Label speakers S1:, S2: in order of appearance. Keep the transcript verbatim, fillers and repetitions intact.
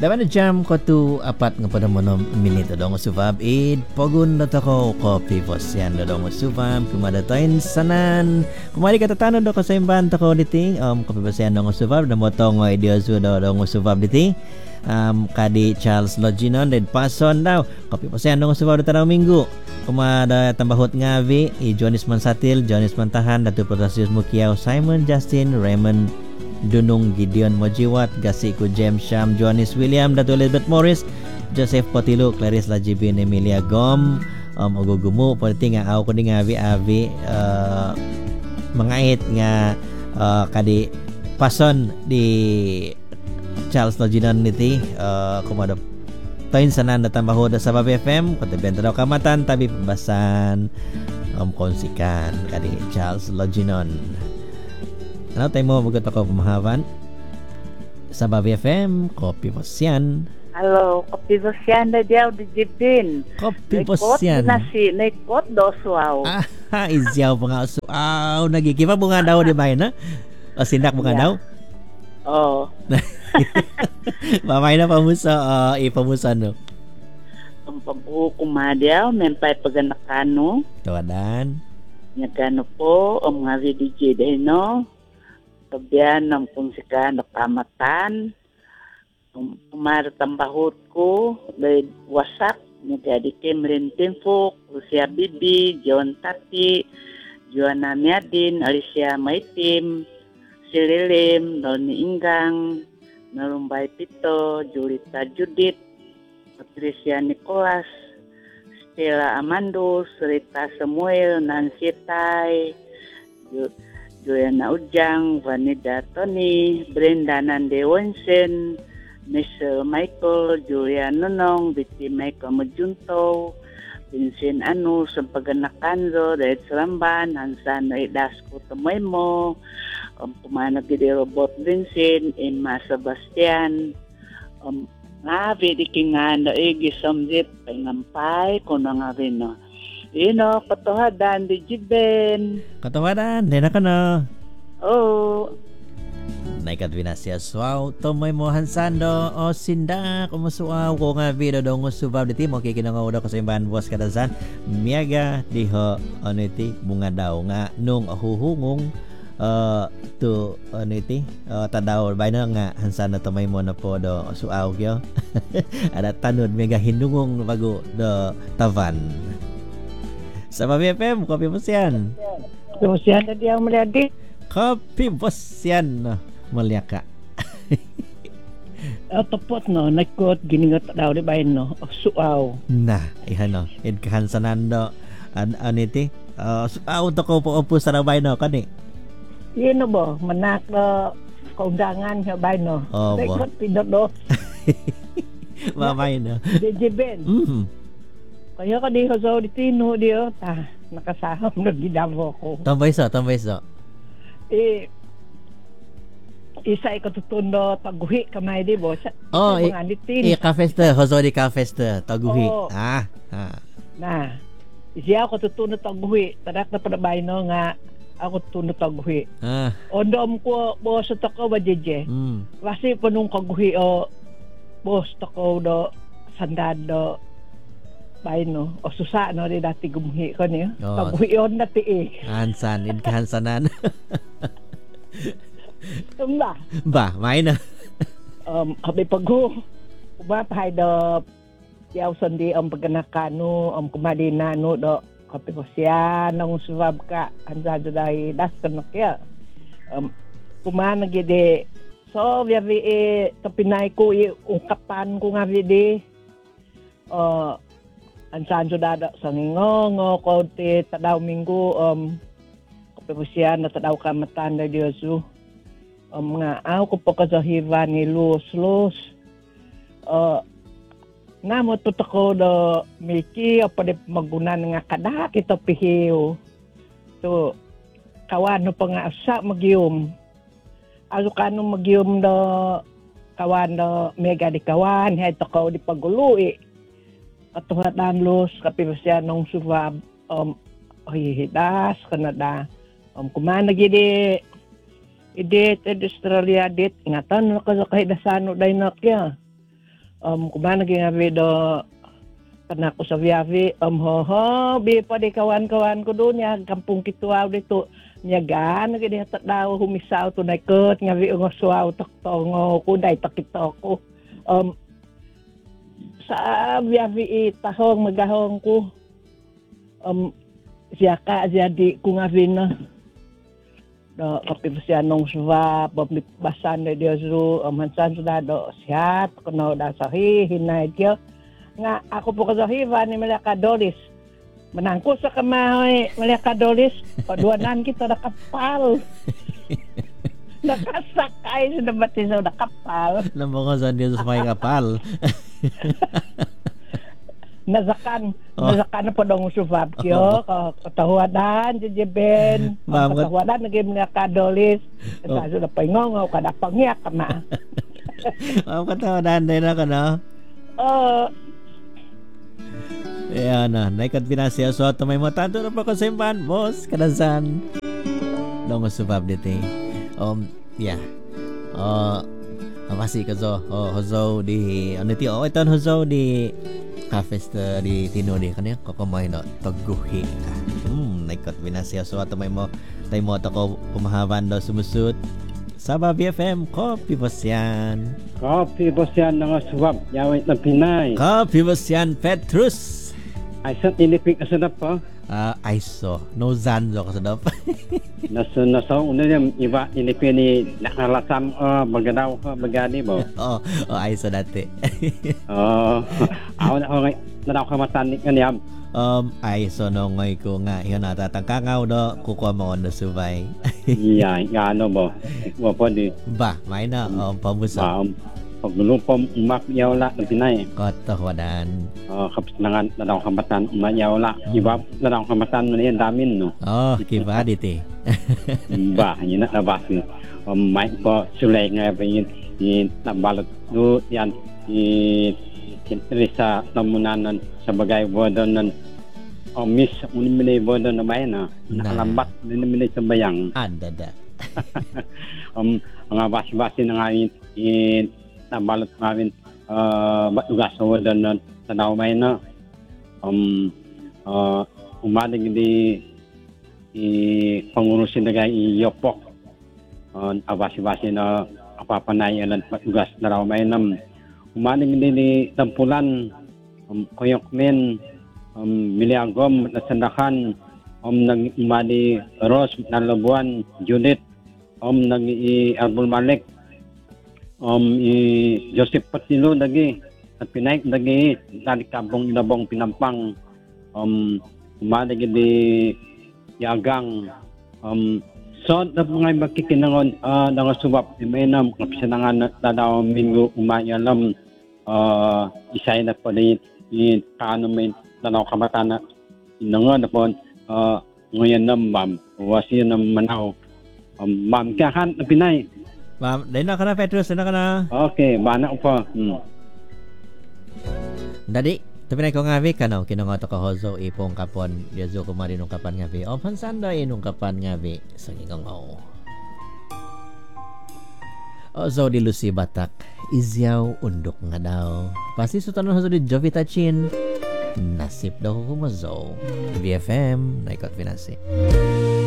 S1: Dapat jam ko tu apat nga pada mono minito dong subab id pogun na ko kopi posyan dong subab kumada tain sanan kumari kata tano do kasaimban ko diti um kopi posyan dong subab na motong nga idea su dong subab diti um kadi Charles Loginon dan pason daw kopi posyan dong subab tanaw minggu kumada tambahot ngavi i Jonis Mansatil Jonis Mantahan Datu Protasius Mukiaw Simon Justin Raymond Dunung Gideon Mojiwat Gasi ku James Sham Johannes William Datu Elizabeth Morris Joseph Potilo Clarice Lajibin Emilia Gom um, Ogogumu Politi nga aw ko di nga avi-avi uh, mangait nga uh, kadi pason di Charles Loginon niti uh, kumada toin sanan datang bahu da sabab F M kota benta daw kamatan tabi pembahasan um, konsikan kadi Charles Loginon. Ano tayo mo bagot ako pemahawan Sabab F M Kopi Posyan.
S2: Halo, Kopi Posyan na diyaw di Jibin.
S1: Kopi Posyan.
S2: Naikot nasi, naikot do suaw.
S1: Ah, izyaw po nga suaw. Nagikipa po nga daw di ba na? O sindak po nga daw?
S2: Oo.
S1: Mamay na pamusa, uh, ipamusa no?
S2: Ang pagbuho kumadyaw, mempay paganakano.
S1: Tawadan.
S2: Nyagano po, ang mga V D J dahil no. Kabiyan ng pungsika na kamatan umaratambahot ko dahil wasak jadi Cameron Timfok Lucia Bibi John Tati Joanna Miadin Alicia Maitim Sililim Noni Inggang Narumbay Pito Julita Judith Patricia Nicholas Stella Amandus Rita Samuel Nancy Tai Joanna Ujang, Vanida Tony, Brenda Nandewensen, Michelle Michael, Julia Nunong, Vicky Michael Majunto, Vincent Anu, Sampagana Kanzo, David Salamban, Hansano Idasko Tamoymo, um, Pumanag Gide Robot Vincent, Emma Sebastian, um, Ngavi di Kingano Igi Somzip, Pengampay, Kuno Ngavi no. Ino, katuhadan di Jiben.
S1: Katuhadan, di na ka na.
S2: Oo.
S1: Naikat binasya suaw, tomoy mo hansando o sinda kumusuaw ko nga video dong usubab diti mo kikinangaw daw kasimbahan buwas kadasan miyaga diho ano iti bunga daw nga nung ahuhungong uh, to ano iti uh, tadaw bay na nga hansando tomoy mo na po do suaw kyo ada tanod miyaga hinungong bago do tavan. Sabab F M, Kopi Posyan.
S2: Kopi Posyan na diyaw maliadi.
S1: Kopi Posyan maliaka.
S2: Otopot no, nakot giningot daw di bayin no, suaw.
S1: Nah, ihan no, id kahansanan do an aniti. Uh, suaw to ko po opo sa bayin no kani.
S2: Yun no bo, manak do kaundangan sa bayin no.
S1: Oh,
S2: nakot pindot do.
S1: Mamay no.
S2: Di Jiben.
S1: Mhm.
S2: Kaya ka di ko sa Tino di o, ta, nakasaham na ginamo ko.
S1: Tambay sa, tambay sa.
S2: Eh, isa ikatutundo taguhi kamay di bo. Sa,
S1: oh,
S2: sa mga nitin.
S1: Eh, ka-festa, hoso di ka-festa, taguhi.
S2: Oh.
S1: Ah, ah.
S2: Na, siya ako tutuno taguhi. Tadak na panabay no nga, ako tutuno taguhi.
S1: Ah.
S2: Ondom ko, bo sa tako ba, Jeje?
S1: Mm.
S2: Kasi po nung kaguhi o, boss tako do, sandado, bayin no, o susa no, di dati gumuhi ko niyo.
S1: Oh.
S2: Taguhiyon na ti eh.
S1: Hansan, id kahansanan.
S2: Tumba.
S1: Ba, may na.
S2: Um, habi pagho. Umapahay do, yaw sandi ang pagkanakano, ang kumadina no, do, Kopi Posyan, nang subab ka, ansado dahi, das ka na kaya. Um, kumanagide, so, yari eh, tapinay ko, ungkapan ko nga vidi, uh, ang sanjo dada sa ngingongo, konti, tadaw minggu, um, Kopi Posyan na tadaw kamatan na Diyosu. Um, nga, ako ko po kasahiva ni Luz, Luz. Uh, nga mo tutako do Miki, o pa di magunan nga kada, kita pihiyo. So, kawan no pa nga asa magyum. Alo ka no magyum do, kawan do mega di kawan, hay toko di pagului. Katuhatan Luz, Kopi Posyan nung subab, um, hihidas, Canada, um, kumana gidi, idit, ed Australia, dit, ingatan, nakasakay dasano day na kya. um kumana gi ngawi do kana ko sa viavi um ho ho bi pa di kawan-kawan ko dunya kampung Kituaw dito nyagaan gi di daw humisaw to na ket ngawi ngo suaw tok tongo ko dai takito ko um sa viavi tahong magahong ko um siya ka jadi kung avina do kapipsian nong suva pembasan dia zru mansan sudah do sehat kono da sahih hinai dia nga ako po kasahiva ni Malaka Doris menangko sa kamay Malaka Doris paduanan kita na kapal nakasakay sa nabati sa nakapal
S1: namongosan dia sa may kapal
S2: nazakan oh. nazakan po dong suvab kyo oh. katahuadan jejeben
S1: Ma'am,
S2: katahuadan naging mga kadolis
S1: oh.
S2: sa sudah paingongaw kada pangyak kama
S1: Ma'am, katahuadan din ako no
S2: oh
S1: yeah na naikat binasya so ato may matanto na pa ko sa imban boss kadasan dong suvab dito um yeah uh masih kazo oh hozo di ano ti oh ito hozo di Festa di Tino di kanya kakamay na taguhi hmm naikat binasya so ato may mo tayo mo ako pumahaban daw sumusut sa B F M Kopi Bosyan
S3: Kopi Bosyan nga suwab yawit na Pinay
S1: Kopi Bosyan Petrus
S3: ay sa tinipik asadap po
S1: ah uh, aiso no zanzo kasadap
S3: naso naso uno yung iba tinipik ni nakalasam uh, bagadaw ka bagani mo
S1: oh oh aiso dati
S3: oh ako na ako ngay nadaw ka matanik kaniyam
S1: um aiso no ngay ko nga iyon natatangkangaw do kukuha mo on subay
S3: iya ano mo mo po di
S1: ba may na um pamusa
S3: um paglupom umak yawla ng Pinay
S1: katahuadan
S3: oh kapsanangan nadaw kamatan umak yawla iba nadaw kamatan mo niyan damin no
S1: oh kiba diti
S3: ba yun na nabasi um may po sulay nga pa yun yun nabalot do yan yun kintrisa namunanan sa bagay bodon nan o miss unimine bodon na bayan na nakalambat unimine sa bayang
S1: ada da
S3: um mga basi-basi na nga yun nabalot namin uh, matugas sa bodon nan sa naumay na um uh, umaling di i pangurusin na gaya iyopok uh, abasi-basi na kapapanayan at matugas na naumay na umaning din ni tampulan um, koyok men um, miliagom na sandakan um, nang umani Ros na Labuan Judith um, nang i Arbol Malik um, i Joseph Patilo nagi at Pinay nagi nalikabong inabong pinampang um, umaning di yagang um, so na mga makikinangon uh, nga subap may na kapisanangan na daw minggu umayalam uh, isay na po ni kaano may nanaw kamata na inangon na po uh, ngayon na ma'am wasi na manaw um, ma'am kahan na Pinay
S1: ma'am dahil na ka na Petrus dahil na ka na
S3: okay bana ko po hmm.
S1: Dadi tapi na ko nga vi kanaw kinangoto ka hozo ipong kapon yazo ko marinong kapan nga vi o pansanda inong kapan nga vi sa ngingaw ozo di Lucy Batak izyaw undok nga daw pasi sutan hozo di Jovita Chin nasip daw ko mazo B F M naikot pinasi